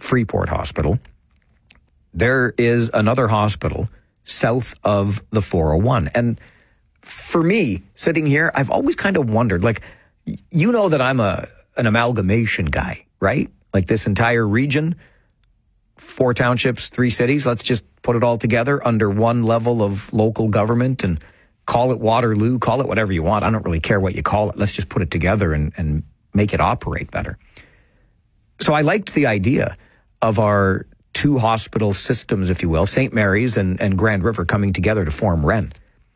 Freeport Hospital. There is another hospital south of the 401. And for me, sitting here, I've always kind of wondered, like, you know that I'm an amalgamation guy, right? Like this entire region, 4 townships, 3 cities, let's just put it all together under one level of local government and call it Waterloo, call it whatever you want. I don't really care what you call it. Let's just put it together and make it operate better. So I liked the idea of our 2 hospital systems, if you will, St. Mary's and Grand River coming together to form Wren.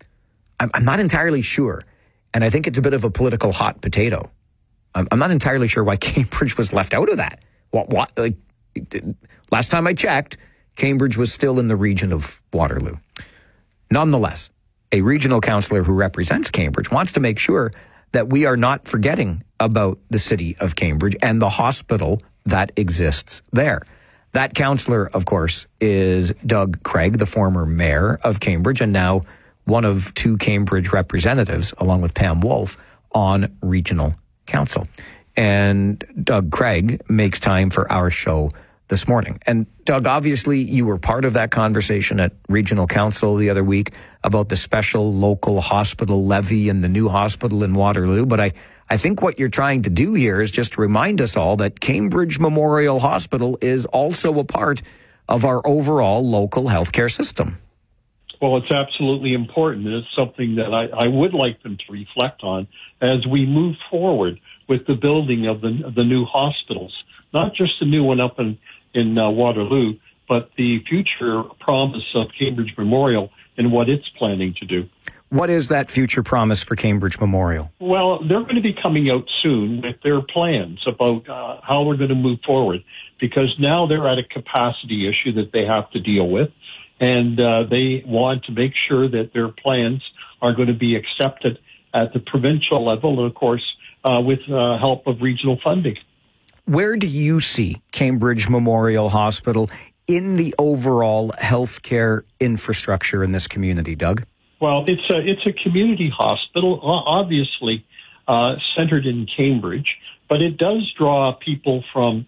I'm not entirely sure, and I think it's a bit of a political hot potato. I'm not entirely sure why Cambridge was left out of that. Like, last time I checked, Cambridge was still in the region of Waterloo. Nonetheless, a regional councillor who represents Cambridge wants to make sure that we are not forgetting about the city of Cambridge and the hospital that exists there. That councillor, of course, is Doug Craig, the former mayor of Cambridge, and now one of 2 Cambridge representatives, along with Pam Wolf, on regional council. And Doug Craig makes time for our show this morning. And Doug, obviously you were part of that conversation at regional council the other week about the special local hospital levy and the new hospital in Waterloo. But I think what you're trying to do here is just remind us all that Cambridge Memorial Hospital is also a part of our overall local healthcare system. Well, it's absolutely important. It's something that I would like them to reflect on as we move forward with the building of the new hospitals, not just the new one up in Waterloo, but the future promise of Cambridge Memorial and what it's planning to do. What is that future promise for Cambridge Memorial? Well, they're going to be coming out soon with their plans about how we're going to move forward, because now they're at a capacity issue that they have to deal with, and they want to make sure that their plans are going to be accepted at the provincial level and, of course, with help of regional funding. Where do you see Cambridge Memorial Hospital in the overall healthcare infrastructure in this community, Doug? Well, it's a community hospital, obviously centered in Cambridge, but it does draw people from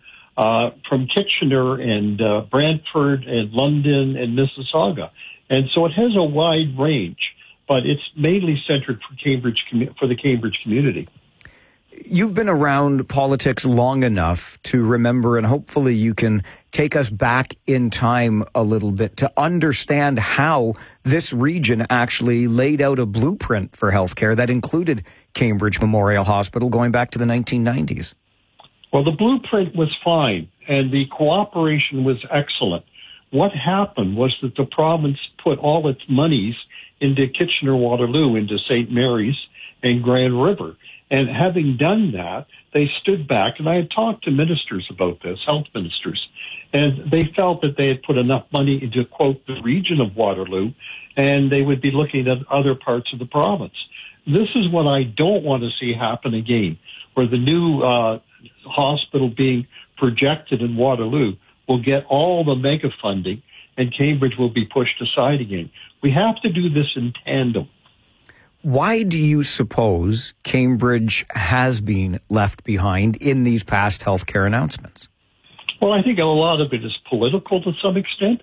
Kitchener and Brantford and London and Mississauga, and so it has a wide range, but it's mainly centered for the Cambridge community. You've been around politics long enough to remember, and hopefully you can take us back in time a little bit to understand how this region actually laid out a blueprint for healthcare that included Cambridge Memorial Hospital going back to the 1990s. Well, the blueprint was fine, and the cooperation was excellent. What happened was that the province put all its monies into Kitchener-Waterloo, into St. Mary's and Grand River. And having done that, they stood back, and I had talked to ministers about this, health ministers, and they felt that they had put enough money into, quote, the region of Waterloo, and they would be looking at other parts of the province. This is what I don't want to see happen again, where the new hospital being projected in Waterloo will get all the mega funding, and Cambridge will be pushed aside again. We have to do this in tandem. Why do you suppose Cambridge has been left behind in these past healthcare announcements? Well, I think a lot of it is political to some extent,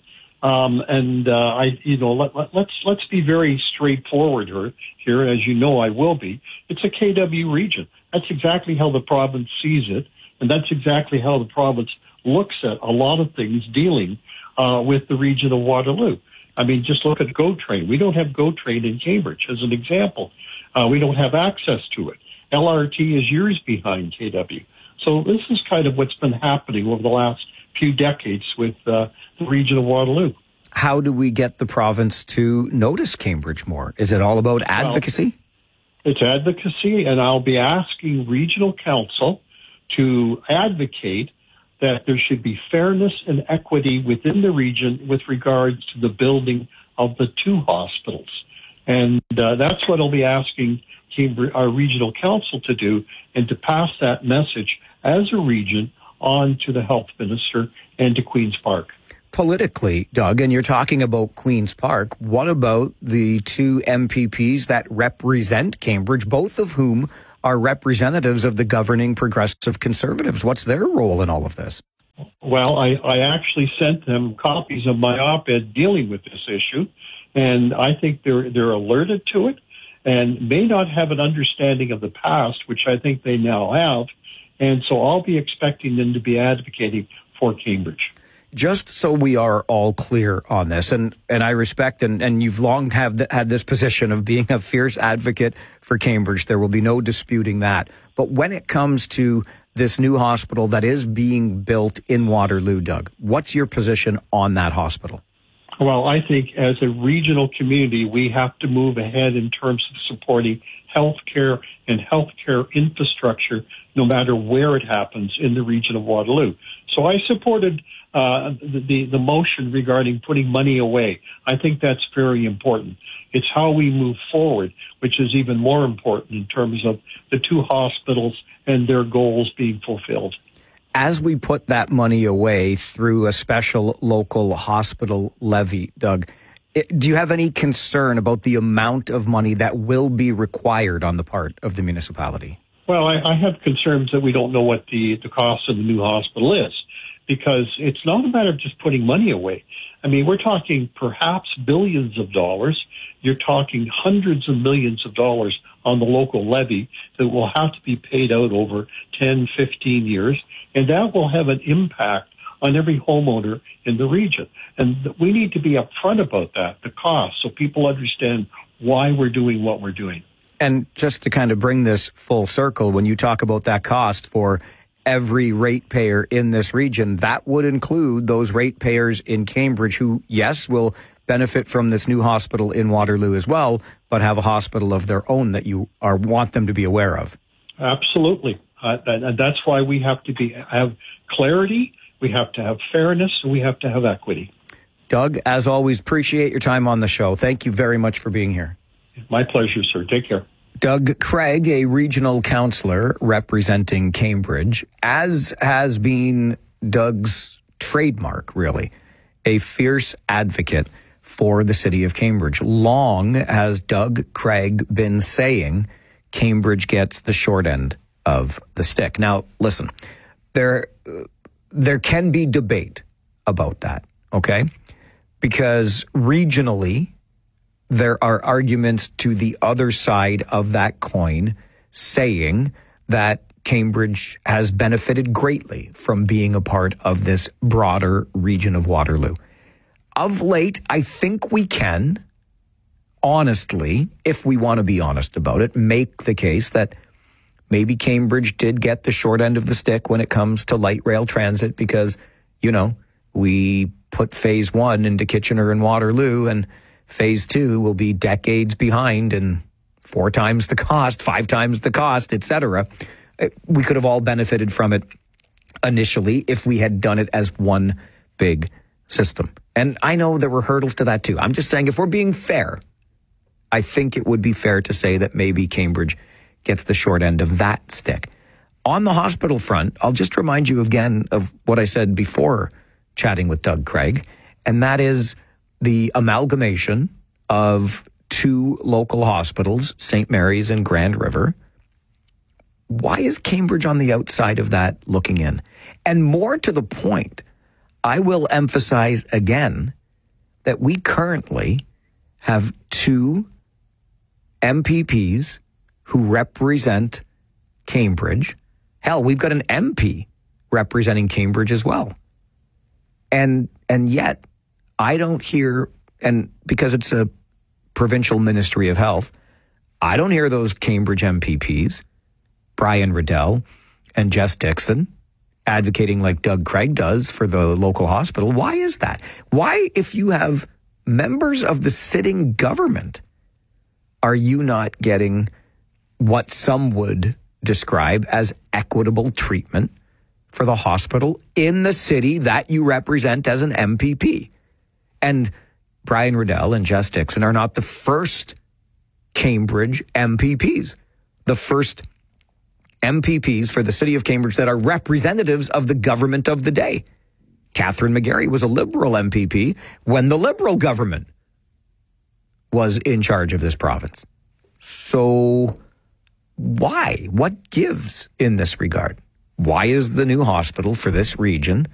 let's be very straightforward here. As you know, I will be. It's a KW region. That's exactly how the province sees it, and that's exactly how the province looks at a lot of things dealing with the region of Waterloo. I mean, just look at GO Train. We don't have GO Train in Cambridge, as an example. We don't have access to it. LRT is years behind KW. So this is kind of what's been happening over the last few decades with the region of Waterloo. How do we get the province to notice Cambridge more? Is it all about advocacy? Well, it's advocacy, and I'll be asking regional council to advocate that there should be fairness and equity within the region with regards to the building of the 2 hospitals. And that's what I'll be asking our regional council to do, and to pass that message as a region on to the health minister and to Queen's Park. Politically, Doug, and you're talking about Queen's Park, what about the 2 MPPs that represent Cambridge, both of whom are representatives of the governing Progressive Conservatives? What's their role in all of this? Well, I actually sent them copies of my op-ed dealing with this issue, and I think they're alerted to it and may not have an understanding of the past, which I think they now have. And so I'll be expecting them to be advocating for Cambridge. Just so we are all clear on this, and I respect, and you've long had this position of being a fierce advocate for Cambridge. There will be no disputing that. But when it comes to this new hospital that is being built in Waterloo, Doug, what's your position on that hospital? Well, I think as a regional community, we have to move ahead in terms of supporting healthcare and healthcare infrastructure, no matter where it happens in the region of Waterloo. So I supported the motion regarding putting money away. I think that's very important. It's how we move forward, which is even more important in terms of the two hospitals and their goals being fulfilled. As we put that money away through a special local hospital levy, Doug, do you have any concern about the amount of money that will be required on the part of the municipality? Well, I have concerns that we don't know what the cost of the new hospital is, because it's not a matter of just putting money away. I mean, we're talking perhaps billions of dollars. You're talking hundreds of millions of dollars on the local levy that will have to be paid out over 10, 15 years, and that will have an impact on every homeowner in the region. And we need to be upfront about that, the cost, so people understand why we're doing what we're doing. And just to kind of bring this full circle, when you talk about that cost for every ratepayer in this region, that would include those ratepayers in Cambridge who, yes, will benefit from this new hospital in Waterloo as well, but have a hospital of their own that you want them to be aware of. Absolutely. And that's why we have to have clarity, we have to have fairness, and we have to have equity. Doug, as always, appreciate your time on the show. Thank you very much for being here. My pleasure, sir. Take care. Doug Craig, a regional councillor representing Cambridge, as has been Doug's trademark, really, a fierce advocate for the city of Cambridge. Long has Doug Craig been saying Cambridge gets the short end of the stick. Now, listen, there can be debate about that, okay? Because regionally, there are arguments to the other side of that coin saying that Cambridge has benefited greatly from being a part of this broader region of Waterloo. Of late, I think we can, honestly, if we want to be honest about it, make the case that maybe Cambridge did get the short end of the stick when it comes to light rail transit because, we put phase 1 into Kitchener and Waterloo, and phase 2 will be decades behind and 4 times the cost, 5 times the cost, etc. We could have all benefited from it initially if we had done it as one big system. And I know there were hurdles to that too. I'm just saying, if we're being fair, I think it would be fair to say that maybe Cambridge gets the short end of that stick. On the hospital front, I'll just remind you again of what I said before chatting with Doug Craig, and that is the amalgamation of 2 local hospitals, St. Mary's and Grand River. Why is Cambridge on the outside of that looking in? And more to the point, I will emphasize again that we currently have 2 MPPs who represent Cambridge. Hell, we've got an MP representing Cambridge as well. And yet, I don't hear, and because it's a provincial Ministry of Health, I don't hear those Cambridge MPPs, Brian Riddell and Jess Dixon, advocating like Doug Craig does for the local hospital. Why is that? Why, if you have members of the sitting government, are you not getting what some would describe as equitable treatment for the hospital in the city that you represent as an MPP? And Brian Riddell and Jess Dixon are not the first Cambridge MPPs. The first MPPs for the city of Cambridge that are representatives of the government of the day. Catherine McGarry was a Liberal MPP when the Liberal government was in charge of this province. So why? What gives in this regard? Why is the new hospital for this region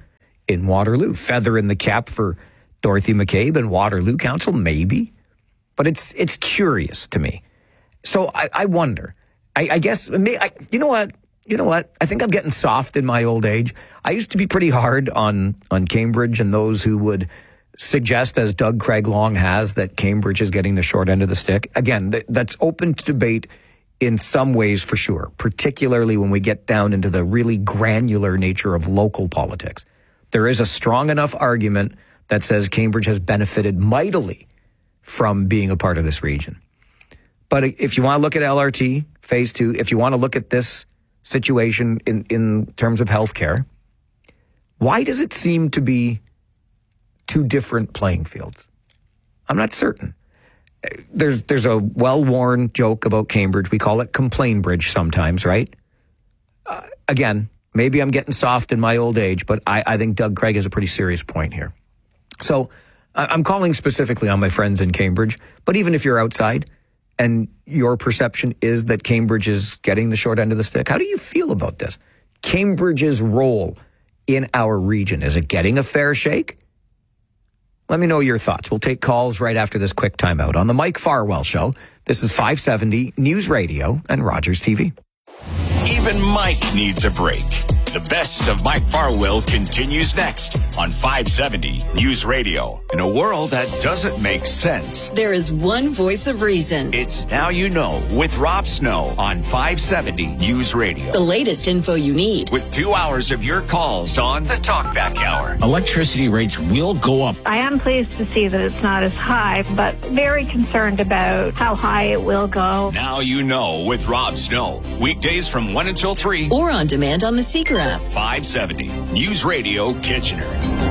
in Waterloo. Feather in the cap for Dorothy McCabe and Waterloo Council, maybe. But it's curious to me. So I wonder. I guess, you know what? I think I'm getting soft in my old age. I used to be pretty hard on Cambridge and those who would suggest, as Doug Craig Long has, that Cambridge is getting the short end of the stick. Again, that's open to debate in some ways for sure, particularly when we get down into the really granular nature of local politics. There is a strong enough argument that says Cambridge has benefited mightily from being a part of this region. But if you want to look at LRT, Phase 2, if you want to look at this situation in terms of healthcare, why does it seem to be two different playing fields? I'm not certain. There's a well-worn joke about Cambridge. We call it Complain Bridge sometimes, right? Again, maybe I'm getting soft in my old age, but I think Doug Craig has a pretty serious point here. So I'm calling specifically on my friends in Cambridge, but even if you're outside and your perception is that Cambridge is getting the short end of the stick, how do you feel about this? Cambridge's role in our region, is it getting a fair shake? Let me know your thoughts. We'll take calls right after this quick timeout on the Mike Farwell Show. This is 570 News Radio and Rogers TV. Even Mike needs a break. The best of Mike Farwell continues next on 570 News Radio. In a world that doesn't make sense, there is one voice of reason. It's Now You Know with Rob Snow on 570 News Radio. The latest info you need. With 2 hours of your calls on the Talkback Hour. Electricity rates will go up. I am pleased to see that it's not as high, but very concerned about how high it will go. Now You Know with Rob Snow. Weekdays from 1 until 3. Or on demand on the Seeker app. 570 News Radio Kitchener.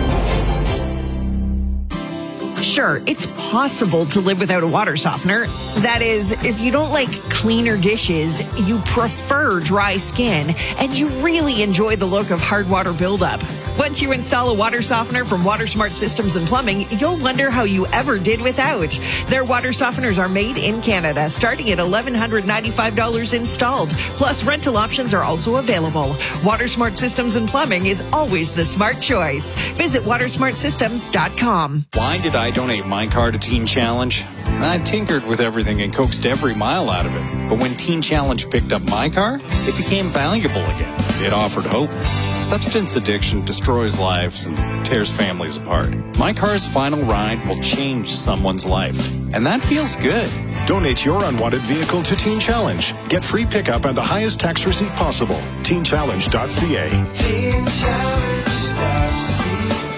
Sure, it's possible to live without a water softener. That is, if you don't like cleaner dishes, you prefer dry skin, and you really enjoy the look of hard water buildup. Once you install a water softener from WaterSmart Systems and Plumbing, you'll wonder how you ever did without. Their water softeners are made in Canada, starting at $1,195 installed. Plus, rental options are also available. WaterSmart Systems and Plumbing is always the smart choice. Visit watersmartsystems.com. Why did I donate my car to Teen Challenge? I tinkered with everything and coaxed every mile out of it. But when Teen Challenge picked up my car, it became valuable again. It offered hope. Substance addiction destroys lives and tears families apart. My car's final ride will change someone's life. And that feels good. Donate your unwanted vehicle to Teen Challenge. Get free pickup and the highest tax receipt possible. TeenChallenge.ca. TeenChallenge.ca.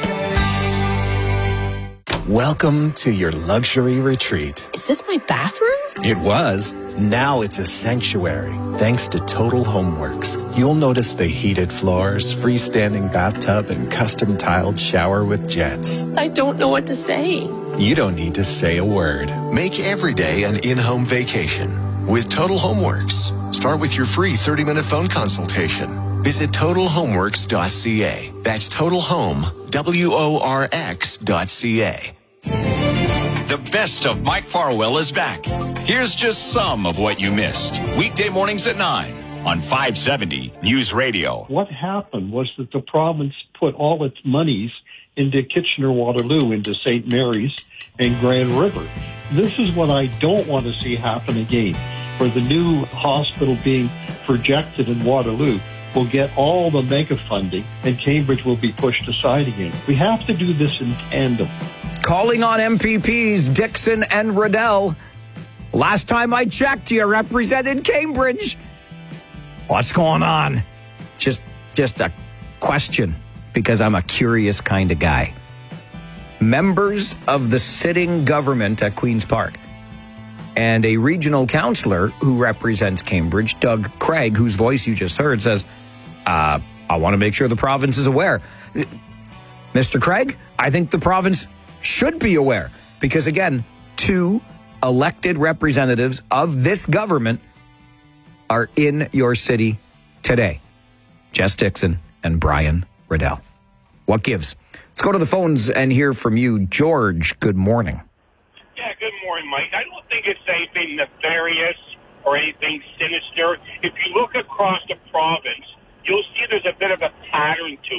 Welcome to your luxury retreat. Is this my bathroom? It was. Now it's a sanctuary. Thanks to Total Homeworks. You'll notice the heated floors, freestanding bathtub, and custom tiled shower with jets. I don't know what to say. You don't need to say a word. Make every day an in-home vacation with Total Homeworks. Start with your free 30-minute phone consultation. Visit TotalHomeworks.ca. That's TotalHome, WORX.ca. The best of Mike Farwell is back. Here's just some of what you missed. Weekday mornings at 9 on 570 News Radio. What happened was that the province put all its monies into Kitchener-Waterloo, into St. Mary's and Grand River. This is what I don't want to see happen again, where the new hospital being projected in Waterloo will get all the mega funding and Cambridge will be pushed aside again. We have to do this in tandem. Calling on MPPs Dixon and Riddell. Last time I checked, you represented Cambridge. What's going on? Just a question, because I'm a curious kind of guy. Members of the sitting government at Queen's Park and a regional councillor who represents Cambridge, Doug Craig, whose voice you just heard, says, I want to make sure the province is aware. Mr. Craig, I think the province should be aware, because again, 2 elected representatives of this government are in your city today. Jess Dixon and Brian Riddell. What gives? Let's go to the phones and hear from you. George, good morning. Yeah, good morning, Mike. I don't think it's anything nefarious or anything sinister. If you look across the province, you'll see there's a bit of a pattern to it.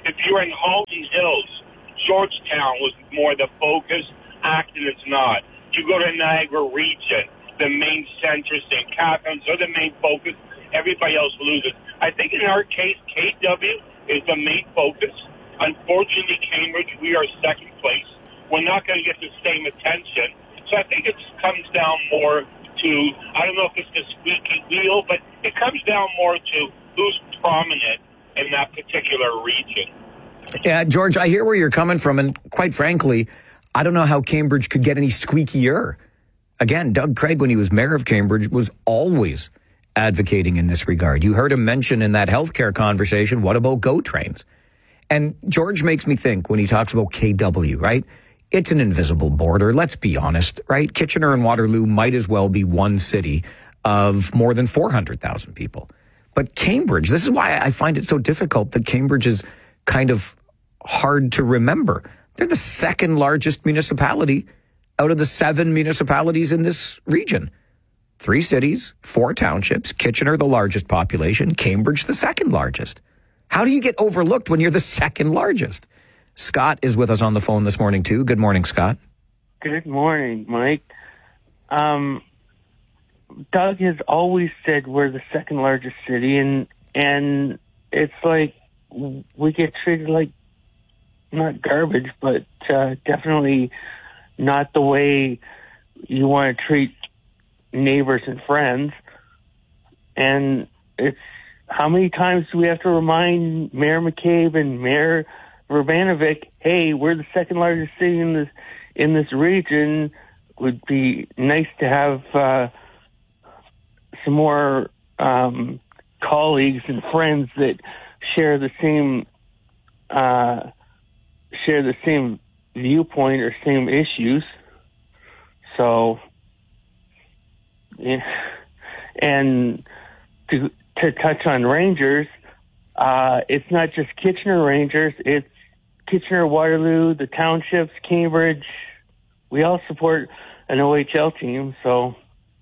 If you're in Halton Hills, Georgetown was more the focus. Acton is not. You go to Niagara Region, the main centre, St. Catharines are the main focus. Everybody else loses. I think in our case, KW is the main focus. Unfortunately, Cambridge, we are second place. We're not going to get the same attention. So I think it comes down more to, I don't know if it's the squeaky wheel, but it comes down more to who's prominent in that particular region. Yeah, George, I hear where you're coming from. And quite frankly, I don't know how Cambridge could get any squeakier. Again, Doug Craig, when he was mayor of Cambridge, was always advocating in this regard. You heard him mention in that healthcare conversation, what about GO trains? And George makes me think when he talks about KW, right? It's an invisible border. Let's be honest, right? Kitchener and Waterloo might as well be one city of more than 400,000 people. But Cambridge, this is why I find it so difficult that Cambridge is kind of hard to remember. They're the second largest municipality out of the 7 municipalities in this region. 3 cities, 4 townships, Kitchener the largest population, Cambridge the second largest. How do you get overlooked when you're the second largest? Scott is with us on the phone this morning too. Good morning, Scott. Good morning, Mike. Doug has always said we're the second largest city, and it's like we get treated like not garbage, but definitely not the way you want to treat neighbors and friends. And it's how many times do we have to remind Mayor McCabe and Mayor Urbanovic, hey, we're the second largest city in this region. Would be nice to have some more colleagues and friends that share the same viewpoint or same issues. So, yeah. And to touch on Rangers, it's not just Kitchener Rangers, it's Kitchener, Waterloo, the townships, Cambridge. We all support an OHL team, so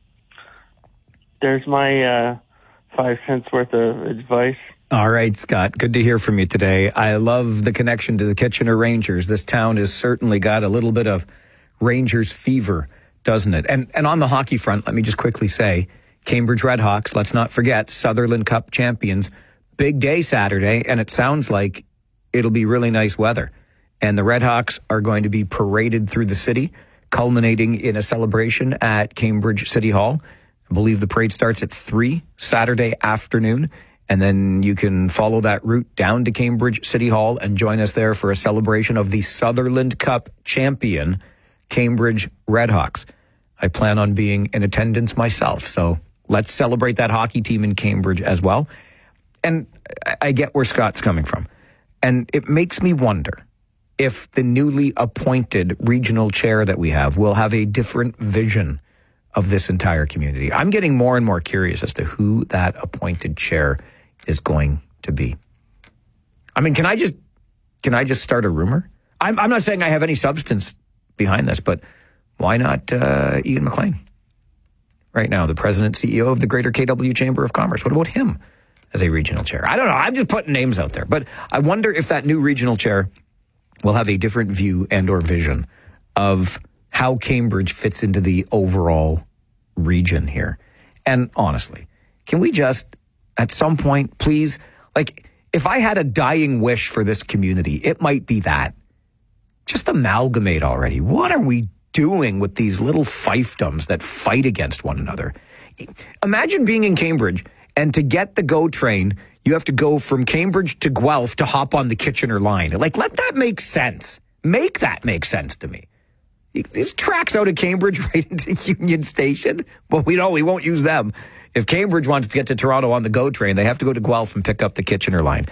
there's my 5 cents worth of advice. All right, Scott, good to hear from you today. I love the connection to the Kitchener Rangers. This town has certainly got a little bit of Rangers fever, doesn't it? And on the hockey front, let me just quickly say, Cambridge Redhawks, let's not forget, Sutherland Cup champions. Big day Saturday, and it sounds like it'll be really nice weather. And the Redhawks are going to be paraded through the city, culminating in a celebration at Cambridge City Hall. I believe the parade starts at 3 Saturday afternoon, and then you can follow that route down to Cambridge City Hall and join us there for a celebration of the Sutherland Cup champion, Cambridge Redhawks. I plan on being in attendance myself, so let's celebrate that hockey team in Cambridge as well. And I get where Scott's coming from. And it makes me wonder if the newly appointed regional chair that we have will have a different vision of this entire community. I'm getting more and more curious as to who that appointed chair is going to be. I mean, can I just start a rumor? I'm not saying I have any substance behind this, but why not Ian McLean? Right now, the president, CEO of the Greater KW Chamber of Commerce. What about him as a regional chair? I don't know. I'm just putting names out there. But I wonder if that new regional chair will have a different view and or vision of how Cambridge fits into the overall region here. And honestly, can we just, at some point, please, like, if I had a dying wish for this community, it might be that. Just amalgamate already. What are we doing with these little fiefdoms that fight against one another? Imagine being in Cambridge, and to get the GO train, you have to go from Cambridge to Guelph to hop on the Kitchener line. Like, let that make sense. Make that make sense to me. These tracks out of Cambridge right into Union Station, but we won't use them. If Cambridge wants to get to Toronto on the GO train, they have to go to Guelph and pick up the Kitchener line.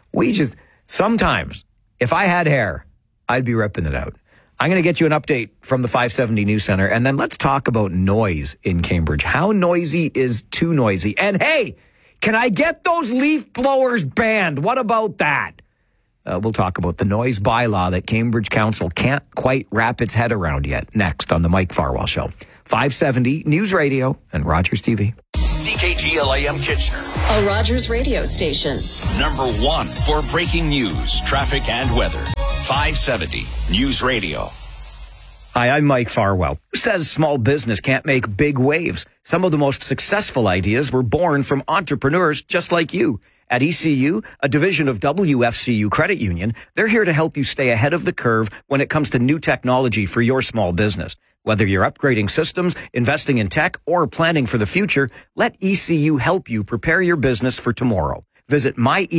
Sometimes, if I had hair, I'd be ripping it out. I'm going to get you an update from the 570 News Center, and then let's talk about noise in Cambridge. How noisy is too noisy? And hey, can I get those leaf blowers banned? What about that? We'll talk about the noise bylaw that Cambridge Council can't quite wrap its head around yet. Next on the Mike Farwell Show. 570 News Radio and Rogers TV. Seek KGLAM Kitchener. A Rogers radio station. Number 1 for breaking news, traffic, and weather. 570 News Radio. Hi, I'm Mike Farwell. Who says small business can't make big waves? Some of the most successful ideas were born from entrepreneurs just like you. At ECU, a division of WFCU Credit Union, they're here to help you stay ahead of the curve when it comes to new technology for your small business. Whether you're upgrading systems, investing in tech, or planning for the future, let ECU help you prepare your business for tomorrow. Visit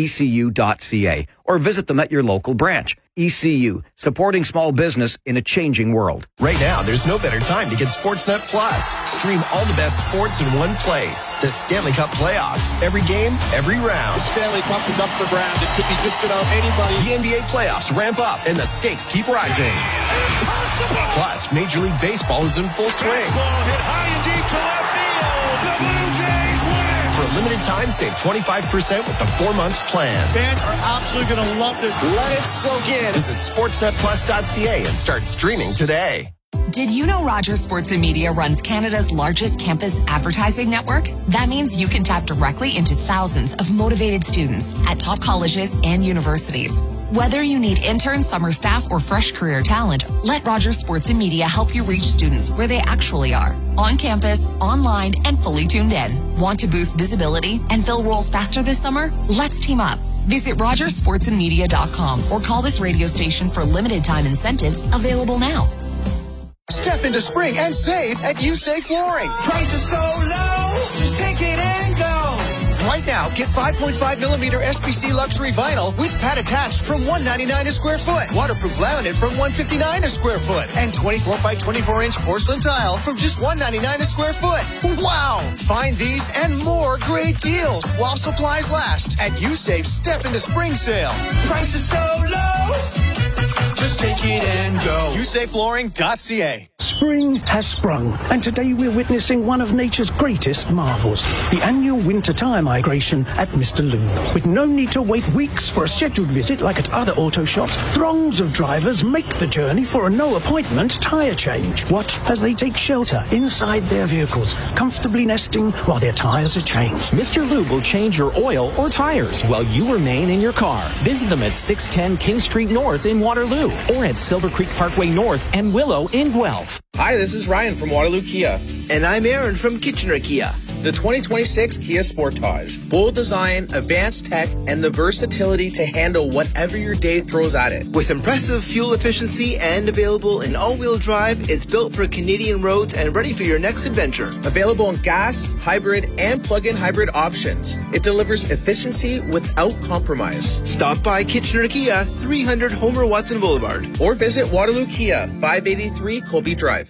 myecu.ca or visit them at your local branch. ECU, supporting small business in a changing world. Right now, there's no better time to get Sportsnet Plus. Stream all the best sports in one place. The Stanley Cup playoffs. Every game, every round. The Stanley Cup is up for grabs. It could be just about anybody. The NBA playoffs ramp up and the stakes keep rising. Impossible! Plus, Major League Baseball is in full swing. Baseball hit high and deep to left field. The Blue Jays win it. For a limited time, save 25% with the 4-month plan. Fans are absolutely going to love this. Let it soak in. Visit sportsnetplus.ca and start streaming today. Did you know Rogers Sports and Media runs Canada's largest campus advertising network? That means you can tap directly into thousands of motivated students at top colleges and universities. Whether you need interns, summer staff, or fresh career talent, let Rogers Sports and Media help you reach students where they actually are. On campus, online, and fully tuned in. Want to boost visibility and fill roles faster this summer? Let's team up. Visit RogersSportsandMedia.com or call this radio station for limited time incentives available now. Step into spring and save at USAFE Flooring. Prices so low, just take it and go. Right now, get 5.5 millimeter SPC luxury vinyl with pad attached from $199 a square foot. Waterproof laminate from $159 a square foot. And 24 by 24 inch porcelain tile from just $199 a square foot. Wow! Find these and more great deals while supplies last at USAFE Step into Spring Sale. Prices so low, just take it and go. USAFEflooring.ca. Spring has sprung, and today we're witnessing one of nature's greatest marvels, the annual winter tire migration at Mr. Lube. With no need to wait weeks for a scheduled visit like at other auto shops, throngs of drivers make the journey for a no-appointment tire change. Watch as they take shelter inside their vehicles, comfortably nesting while their tires are changed. Mr. Lube will change your oil or tires while you remain in your car. Visit them at 610 King Street North in Waterloo or at Silver Creek Parkway North and Willow in Guelph. Hi, this is Ryan from Waterloo Kia. And I'm Aaron from Kitchener Kia. The 2026 Kia Sportage. Bold design, advanced tech, and the versatility to handle whatever your day throws at it. With impressive fuel efficiency and available in all-wheel drive, it's built for Canadian roads and ready for your next adventure. Available in gas, hybrid, and plug-in hybrid options. It delivers efficiency without compromise. Stop by Kitchener Kia, 300 Homer Watson Boulevard. Or visit Waterloo Kia, 583 Colby Drive.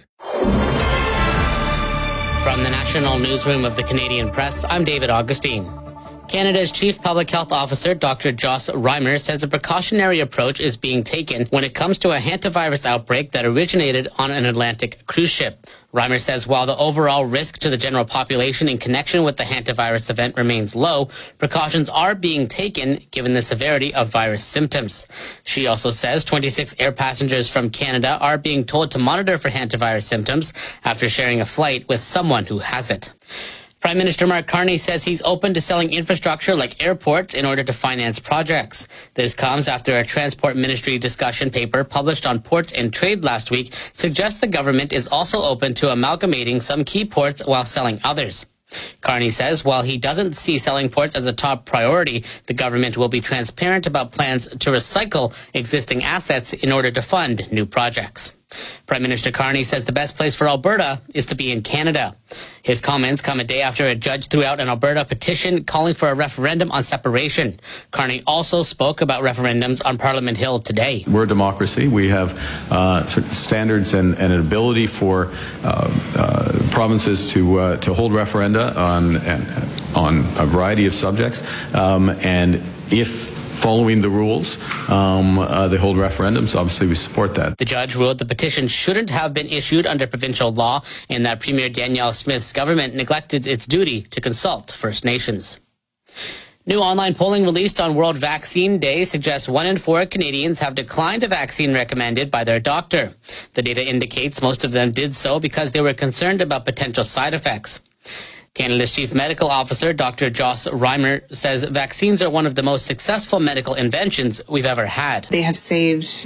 From the National Newsroom of the Canadian Press, I'm David Augustine. Canada's Chief Public Health Officer, Dr. Joss Reimer, says a precautionary approach is being taken when it comes to a hantavirus outbreak that originated on an Atlantic cruise ship. Reimer says while the overall risk to the general population in connection with the hantavirus event remains low, precautions are being taken given the severity of virus symptoms. She also says 26 air passengers from Canada are being told to monitor for hantavirus symptoms after sharing a flight with someone who has it. Prime Minister Mark Carney says he's open to selling infrastructure like airports in order to finance projects. This comes after a Transport Ministry discussion paper published on Ports and Trade last week suggests the government is also open to amalgamating some key ports while selling others. Carney says while he doesn't see selling ports as a top priority, the government will be transparent about plans to recycle existing assets in order to fund new projects. Prime Minister Carney says the best place for Alberta is to be in Canada. His comments come a day after a judge threw out an Alberta petition calling for a referendum on separation. Carney also spoke about referendums on Parliament Hill today. We're a democracy. We have standards and an ability for provinces to hold referenda on a variety of subjects. And if following the rules, they hold referendums. Obviously, we support that. The judge ruled the petition shouldn't have been issued under provincial law and that Premier Danielle Smith's government neglected its duty to consult First Nations. New online polling released on World Vaccine Day suggests 1 in 4 Canadians have declined a vaccine recommended by their doctor. The data indicates most of them did so because they were concerned about potential side effects. Canada's Chief Medical Officer, Dr. Joss Reimer, says vaccines are one of the most successful medical inventions we've ever had. They have saved